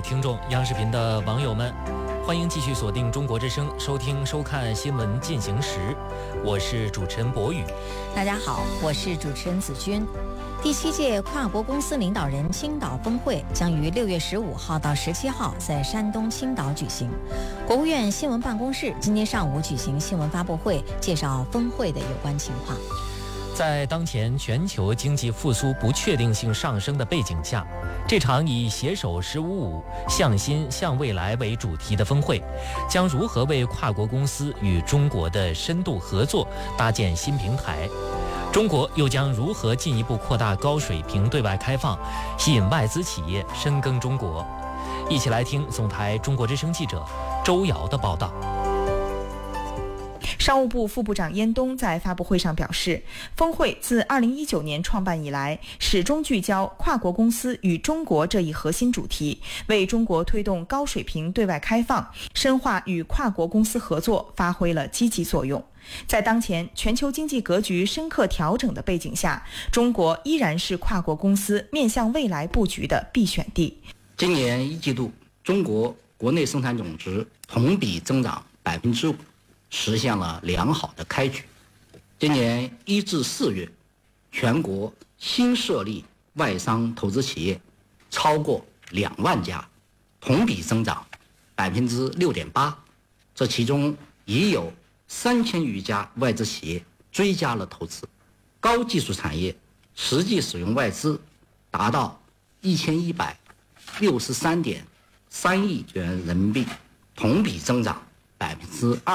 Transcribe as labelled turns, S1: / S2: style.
S1: 听众、央视频的网友们，欢迎继续锁定中国之声，收听收看新闻进行时。我是主持人博宇。
S2: 大家好，我是主持人子君。第7届跨国公司领导人青岛峰会将于6月15号到17号在山东青岛举行。国务院新闻办公室今天上午举行新闻发布会，介绍峰会的有关情况。
S1: 在当前全球经济复苏不确定性上升的背景下，这场以携手“15+5”向新向未来为主题的峰会，将如何为跨国公司与中国的深度合作搭建新平台？中国又将如何进一步扩大高水平对外开放，吸引外资企业深耕中国？一起来听总台中国之声记者周瑶的报道。
S3: 商务部副部长燕东在发布会上表示，峰会自2019年创办以来，始终聚焦跨国公司与中国这一核心主题，为中国推动高水平对外开放、深化与跨国公司合作发挥了积极作用。在当前全球经济格局深刻调整的背景下，中国依然是跨国公司面向未来布局的必选地。
S4: 今年1季度，中国国内生产总值同比增长5%。实现了良好的开局。今年1至4月，全国新设立外商投资企业超过2万家，同比增长6.8%。这其中已有3000余家外资企业追加了投资。高技术产业实际使用外资达到1163.3亿元人民币，同比增长2%。